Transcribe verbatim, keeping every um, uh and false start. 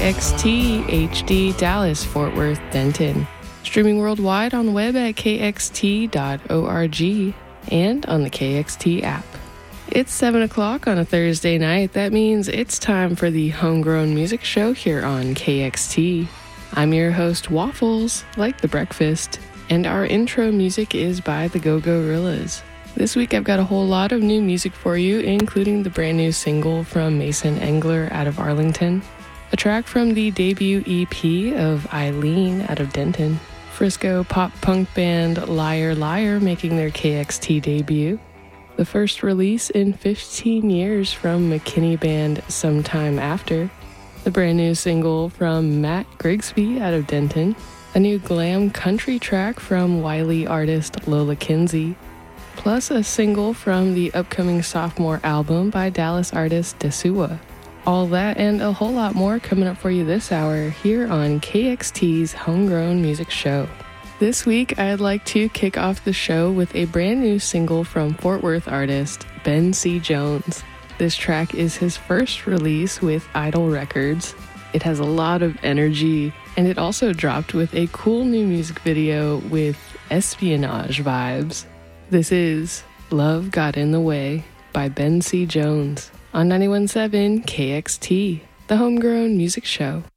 X T H D Dallas, Fort Worth, Denton. Streaming worldwide on the web at k x t dot org and on the K X T app. It's seven o'clock on a Thursday night. That means it's time for the Homegrown Music Show here on K X T. I'm your host, Waffles, like the breakfast, and our intro music is by the Go-Gorillas. This week I've got a whole lot of new music for you, including the brand new single from Mason Engler out of Arlington, a track from the debut E P of Eileen out of Denton, Frisco pop-punk band Liar Liar making their K X T debut, the first release in fifteen years from McKinney band Sometime After, the brand new single from Matt Grigsby out of Denton, a new glam country track from Wiley artist Lola Kinsey, plus a single from the upcoming sophomore album by Dallas artist Desua. All that and a whole lot more coming up for you this hour here on K X T's Homegrown Music Show. This week, I'd like to kick off the show with a brand new single from Fort Worth artist Ben C. Jones. This track is his first release with Idol Records. It has a lot of energy, and it also dropped with a cool new music video with espionage vibes. This is Love Got in the Way by Ben C. Jones on ninety-one point seven K X T, the Homegrown Music Show.